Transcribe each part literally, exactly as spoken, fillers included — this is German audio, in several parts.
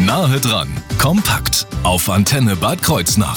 Nahe dran, kompakt auf Antenne Bad Kreuznach.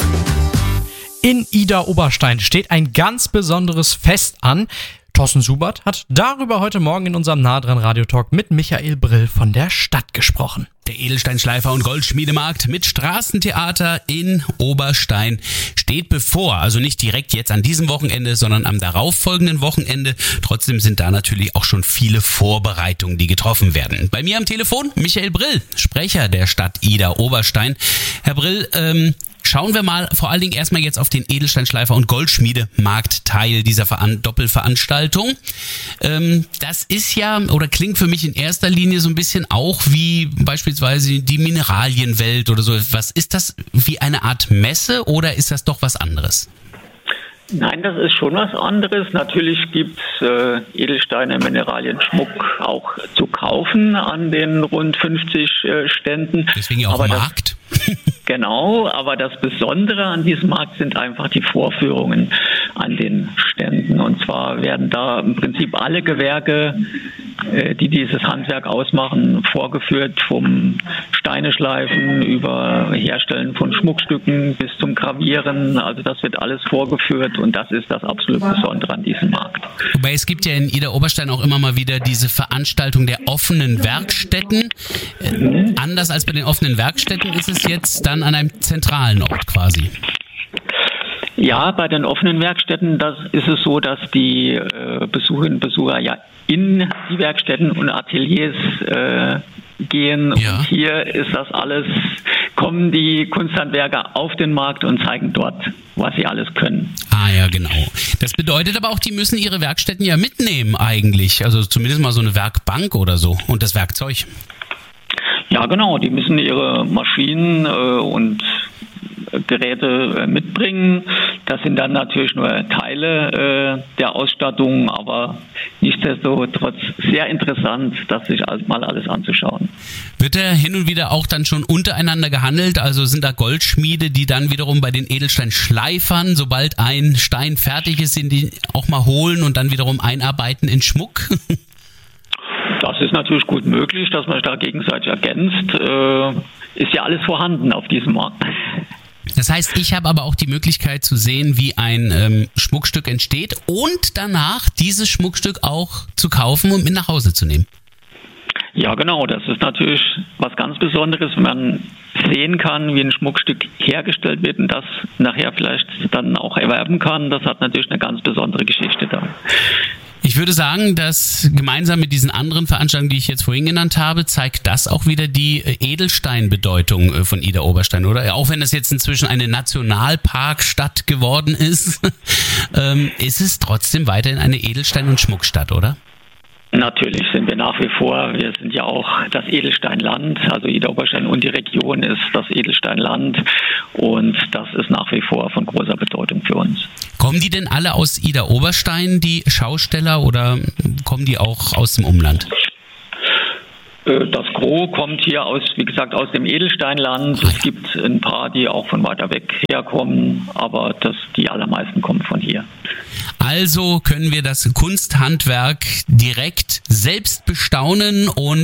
In Idar-Oberstein steht ein ganz besonderes Fest an. Thorsten Schubert hat darüber heute Morgen in unserem Nahe dran Radiotalk mit Michael Brill von der Stadt gesprochen. Der Edelsteinschleifer- und Goldschmiedemarkt mit Straßentheater in Oberstein steht bevor. Also nicht direkt jetzt an diesem Wochenende, sondern am darauffolgenden Wochenende. Trotzdem sind da natürlich auch schon viele Vorbereitungen, die getroffen werden. Bei mir am Telefon Michael Brill, Sprecher der Stadt Idar-Oberstein. Herr Brill, ähm, schauen wir mal vor allen Dingen erstmal jetzt auf den Edelsteinschleifer- und Goldschmiedemarkt Teil dieser Veran- Doppelveranstaltung. Ähm, das ist ja, oder klingt für mich in erster Linie so ein bisschen auch wie beispielsweise die Mineralienwelt oder so. Was ist das, wie eine Art Messe oder ist das doch was anderes? Nein, das ist schon was anderes. Natürlich gibt's äh, Edelsteine, Mineralien, Schmuck auch zu kaufen an den rund fünfzig äh, Ständen. Deswegen ja auch aber Markt. Das, genau, aber das Besondere an diesem Markt sind einfach die Vorführungen an den Ständen. Und zwar werden da im Prinzip alle Gewerke, äh, die dieses Handwerk ausmachen, vorgeführt, vom Steineschleifen über Herstellen von Schmuckstücken bis zum Gravieren. Also das wird alles vorgeführt. Und das ist das absolut Besondere an diesem Markt. Wobei es gibt ja in Idar-Oberstein auch immer mal wieder diese Veranstaltung der offenen Werkstätten. Äh, anders als bei den offenen Werkstätten ist es jetzt dann an einem zentralen Ort quasi. Ja, bei den offenen Werkstätten das ist es so, dass die äh, Besucherinnen und Besucher ja in die Werkstätten und Ateliers äh, gehen. Ja. Und hier ist das alles, kommen die Kunsthandwerker auf den Markt und zeigen dort, was sie alles können. Ah ja, genau. Das bedeutet aber auch, die müssen ihre Werkstätten ja mitnehmen eigentlich. Also zumindest mal so eine Werkbank oder so und das Werkzeug. Ja, genau. Die müssen ihre Maschinen äh, und Geräte äh, mitbringen. Das sind dann natürlich nur Teile äh, der Ausstattung, aber nichtsdestotrotz sehr interessant, das sich mal alles anzuschauen. Wird da hin und wieder auch dann schon untereinander gehandelt? Also sind da Goldschmiede, die dann wiederum bei den Edelsteinschleifern, sobald ein Stein fertig ist, sind die auch mal holen und dann wiederum einarbeiten in Schmuck? Das ist natürlich gut möglich, dass man sich da gegenseitig ergänzt. Äh, ist ja alles vorhanden auf diesem Markt. Das heißt, ich habe aber auch die Möglichkeit zu sehen, wie ein ähm, Schmuckstück entsteht und danach dieses Schmuckstück auch zu kaufen und mit nach Hause zu nehmen. Ja, genau. Das ist natürlich was ganz Besonderes, wenn man sehen kann, wie ein Schmuckstück hergestellt wird und das nachher vielleicht dann auch erwerben kann. Das hat natürlich eine ganz besondere Geschichte da. Ich würde sagen, dass gemeinsam mit diesen anderen Veranstaltungen, die ich jetzt vorhin genannt habe, zeigt das auch wieder die Edelsteinbedeutung von Idar-Oberstein, oder? Auch wenn das jetzt inzwischen eine Nationalparkstadt geworden ist, ähm, ist es trotzdem weiterhin eine Edelstein- und Schmuckstadt, oder? Natürlich sind wir nach wie vor, wir sind ja auch das Edelsteinland, also Idar-Oberstein und die Region ist das Edelsteinland und das ist nach wie vor von großer Bedeutung für uns. Kommen die denn alle aus Idar-Oberstein, die Schausteller, oder kommen die auch aus dem Umland? Das Gros kommt hier aus, wie gesagt, aus dem Edelsteinland. Es gibt ein paar, die auch von weiter weg herkommen, aber das, die allermeisten kommen von hier. Also können wir das Kunsthandwerk direkt selbst bestaunen und